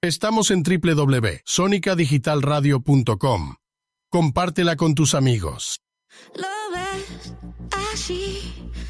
Estamos en www.sonicadigitalradio.com. Compártela con tus amigos. Lo ves así.